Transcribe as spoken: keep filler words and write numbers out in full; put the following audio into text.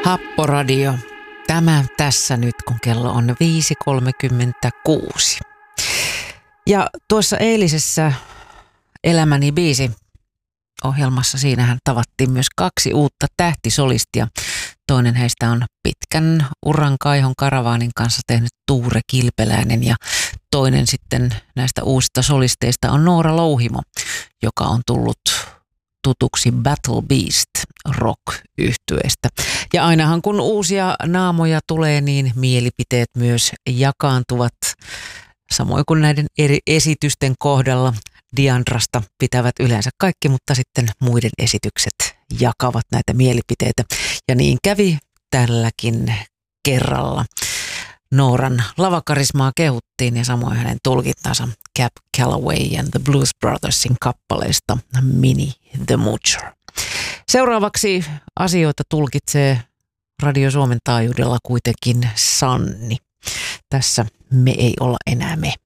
Happoradio. Tämä tässä nyt, kun kello on viisi kolmekymmentäkuusi. Ja tuossa eilisessä Elämäni biisi ohjelmassa siinähän tavattiin myös kaksi uutta tähtisolistia. Toinen heistä on pitkän uran Kaihon Karavaanin kanssa tehnyt Tuure Kilpeläinen ja toinen sitten näistä uusista solisteista on Noora Louhimo, joka on tullut tutuksi Battle Beast rock-yhtyeestä. Ja ainahan kun uusia naamoja tulee, niin mielipiteet myös jakaantuvat. Samoin kuin näiden eri esitysten kohdalla Diandrasta pitävät yleensä kaikki, mutta sitten muiden esitykset jakavat näitä mielipiteitä. Ja niin kävi tälläkin kerralla. Nooran lavakarismaa kehuttiin ja samoin hänen tulkintansa Cab Calloway and the Blues Brothersin kappaleista Minnie the Moocher. Seuraavaksi asioita tulkitsee Radio Suomen taajuudella kuitenkin Sanni. Tässä Me ei olla enää me.